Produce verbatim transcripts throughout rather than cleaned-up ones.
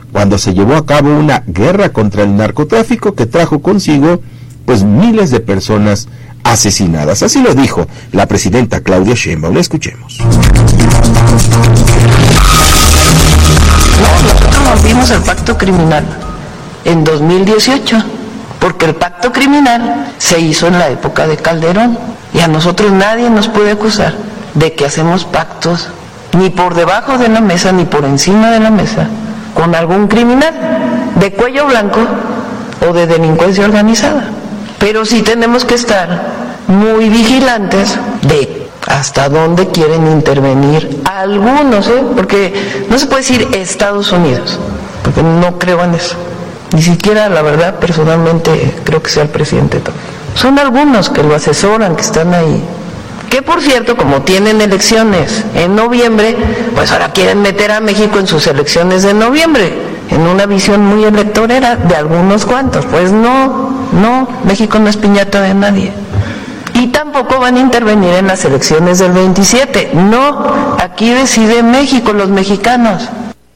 cuando se llevó a cabo una guerra contra el narcotráfico que trajo consigo pues miles de personas asesinadas. Así lo dijo la presidenta Claudia Sheinbaum. La escuchemos. No, nosotros rompimos el pacto criminal en dos mil dieciocho, porque el pacto criminal se hizo en la época de Calderón, y a nosotros nadie nos puede acusar de que hacemos pactos ni por debajo de la mesa ni por encima de la mesa con algún criminal de cuello blanco o de delincuencia organizada. Pero sí tenemos que estar muy vigilantes de hasta dónde quieren intervenir algunos, ¿eh? Porque no se puede decir Estados Unidos, porque no creo en eso. Ni siquiera, la verdad, personalmente creo que sea el presidente también. Son algunos que lo asesoran, que están ahí. Que por cierto, como tienen elecciones en noviembre, pues ahora quieren meter a México en sus elecciones de noviembre, en una visión muy electorera de algunos cuantos. Pues no, no, México no es piñata de nadie. Y tampoco van a intervenir en las elecciones del veintisiete. No, aquí decide México, los mexicanos.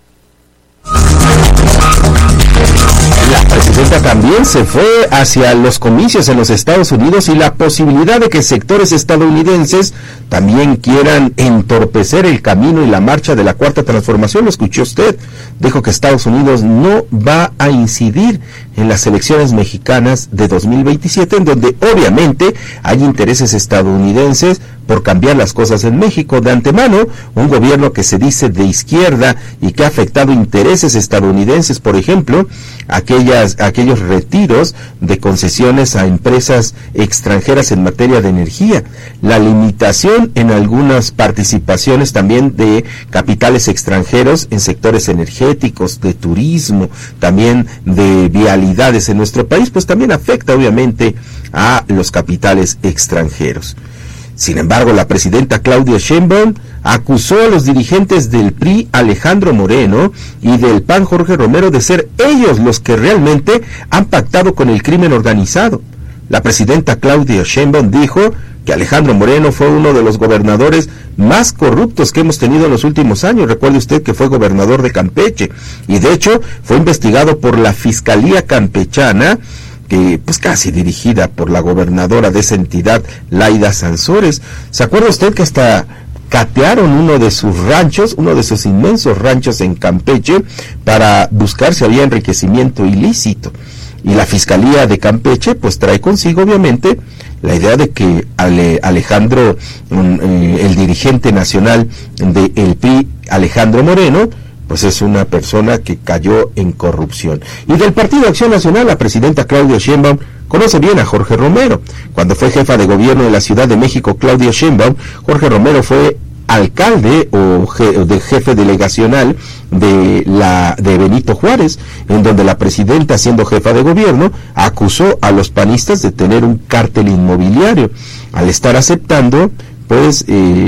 La presidenta también se fue hacia los comicios en los Estados Unidos y la posibilidad de que sectores estadounidenses también quieran entorpecer el camino y la marcha de la Cuarta Transformación. Lo escuchó usted. Dijo que Estados Unidos no va a incidir en las elecciones mexicanas de dos mil veintisiete, en donde obviamente hay intereses estadounidenses por cambiar las cosas en México. De antemano, un gobierno que se dice de izquierda y que ha afectado intereses estadounidenses, por ejemplo, aquellas, aquellos retiros de concesiones a empresas extranjeras en materia de energía, la limitación en algunas participaciones también de capitales extranjeros en sectores energéticos, de turismo, también de vialidades en nuestro país, pues también afecta obviamente a los capitales extranjeros. Sin embargo, la presidenta Claudia Sheinbaum acusó a los dirigentes del P R I, Alejandro Moreno, y del P A N, Jorge Romero, de ser ellos los que realmente han pactado con el crimen organizado. La presidenta Claudia Sheinbaum dijo que Alejandro Moreno fue uno de los gobernadores más corruptos que hemos tenido en los últimos años. Recuerde usted que fue gobernador de Campeche, y de hecho fue investigado por la Fiscalía Campechana, que pues casi dirigida por la gobernadora de esa entidad, Laida Sansores. ¿Se acuerda usted que hasta catearon uno de sus ranchos, uno de sus inmensos ranchos en Campeche, para buscar si había enriquecimiento ilícito? Y la Fiscalía de Campeche pues trae consigo obviamente la idea de que Ale, Alejandro, um, eh, el dirigente nacional del P R I, Alejandro Moreno, pues es una persona que cayó en corrupción. Y del Partido Acción Nacional, la presidenta Claudia Sheinbaum conoce bien a Jorge Romero. Cuando fue jefa de gobierno de la Ciudad de México, Claudia Sheinbaum, Jorge Romero fue alcalde o je, de jefe delegacional de la de Benito Juárez, en donde la presidenta, siendo jefa de gobierno, acusó a los panistas de tener un cártel inmobiliario, al estar aceptando pues eh,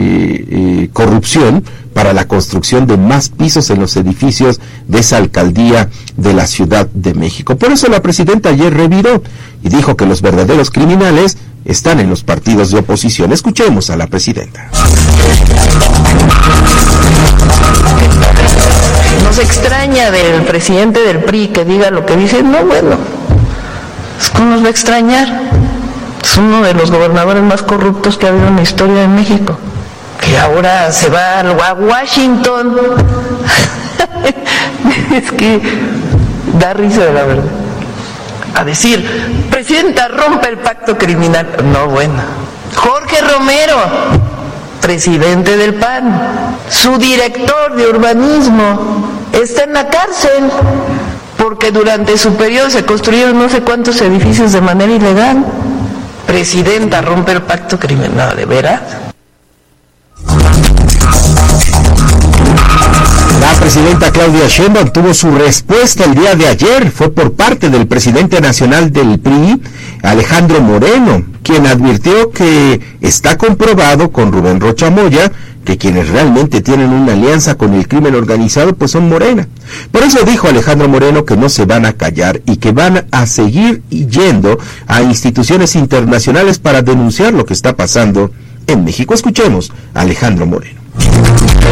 eh, corrupción para la construcción de más pisos en los edificios de esa alcaldía de la Ciudad de México. Por eso la presidenta ayer reviró y dijo que los verdaderos criminales están en los partidos de oposición. Escuchemos a la presidenta. Nos extraña del presidente del P R I que diga lo que dice. No, bueno, ¿cómo nos va a extrañar? Es uno de los gobernadores más corruptos que ha habido en la historia de México, que ahora se va a Washington. Es que da risa, de la verdad, a decir, presidenta, rompe el pacto criminal. No, bueno. Jorge Romero, presidente del P A N, su director de urbanismo, está en la cárcel porque durante su periodo se construyeron no sé cuántos edificios de manera ilegal. Presidenta, rompe el pacto criminal, ¿de veras? La presidenta Claudia Sheinbaum tuvo su respuesta el día de ayer. Fue por parte del presidente nacional del P R I, Alejandro Moreno, quien advirtió que está comprobado con Rubén Rocha Moya que quienes realmente tienen una alianza con el crimen organizado pues son Morena. Por eso dijo Alejandro Moreno que no se van a callar y que van a seguir yendo a instituciones internacionales para denunciar lo que está pasando en México. Escuchemos a Alejandro Moreno.